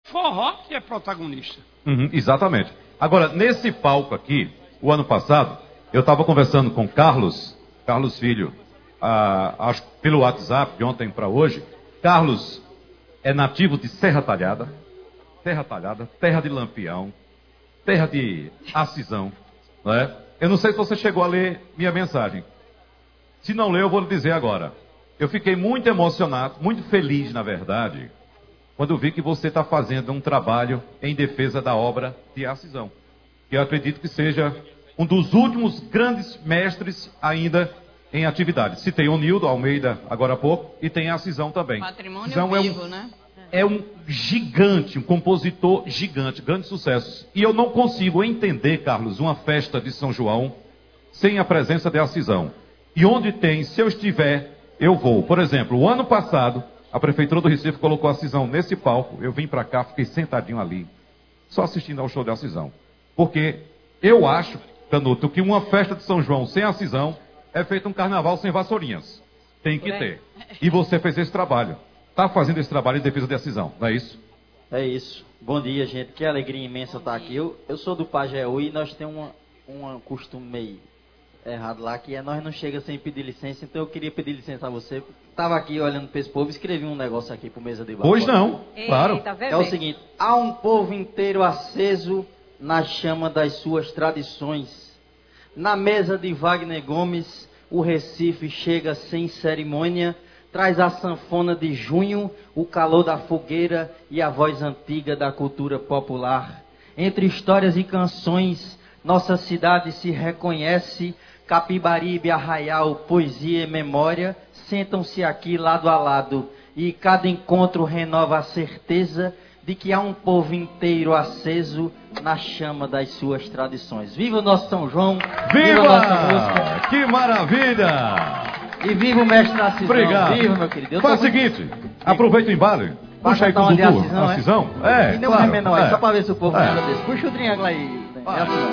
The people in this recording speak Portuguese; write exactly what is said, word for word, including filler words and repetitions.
Forró que é protagonista. Uhum, exatamente. Agora, nesse palco aqui, o ano passado, eu estava conversando com Carlos, Carlos Filho, ah, acho que pelo WhatsApp, de ontem para hoje. Carlos é nativo de Serra Talhada, Serra Talhada, terra de Lampião, terra de Acisão, não é? Eu não sei se você chegou a ler minha mensagem. Se não leu, eu vou lhe dizer agora. Eu fiquei muito emocionado, muito feliz, na verdade, quando vi que você está fazendo um trabalho em defesa da obra de Acisão. Que eu acredito que seja um dos últimos grandes mestres ainda em atividade. Citei o Nildo Almeida agora há pouco e tem a Acisão também. Patrimônio Acisão vivo, é um, né? É um gigante, um compositor gigante, grandes sucessos. E eu não consigo entender, Carlos, uma festa de São João sem a presença de Acisão. E onde tem, se eu estiver, eu vou. Por exemplo, o ano passado, a Prefeitura do Recife colocou a Acisão nesse palco. Eu vim para cá, fiquei sentadinho ali, só assistindo ao show de Acisão. Porque eu acho, Canuto, que uma festa de São João sem Acisão é feito um carnaval sem vassourinhas. Tem que ter. E você fez esse trabalho. Está fazendo esse trabalho em defesa de Acisão, não é isso? É isso. Bom dia, gente. Que alegria imensa estar aqui. Eu, eu sou do Pajeú e nós temos uma, uma costume meio errado lá, que é nós não chega sem pedir licença, então eu queria pedir licença a você. Estava aqui olhando para esse povo e escrevi um negócio aqui para Mesa de Bar. Pois não, claro. Eita, É o seguinte: há um povo inteiro aceso na chama das suas tradições. Na mesa de Wagner Gomes, o Recife chega sem cerimônia, traz a sanfona de junho, o calor da fogueira e a voz antiga da cultura popular. Entre histórias e canções, nossa cidade se reconhece. Capibaribe, Arraial, poesia e memória sentam-se aqui lado a lado, e cada encontro renova a certeza de que há um povo inteiro aceso na chama das suas tradições. Viva o nosso São João! Viva! Viva a nossa música! Que maravilha! E viva o mestre Acisão! Obrigado! Viva, meu querido! Eu Faz o muito... seguinte, aproveita o embalo. Puxa aí com o Dudu, Acisão, Acisão. É, e não claro, é menor, é. só para ver se o povo É. lembra desse. Puxa o triângulo aí. É assim.